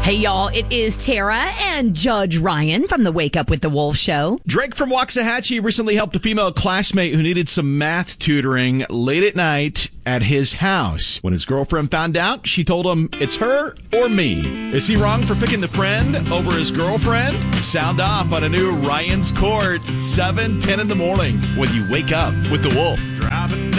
Hey, y'all, it is Tara and Judge Ryan from the Wake Up with the Wolf show. Drake from Waxahachie recently helped a female classmate who needed some math tutoring late at night at his house. When his girlfriend found out, she told him, it's her or me. Is he wrong for picking the friend over his girlfriend? Sound off on a new Ryan's Court, 7:10 in the morning when you wake up with the Wolf. Driving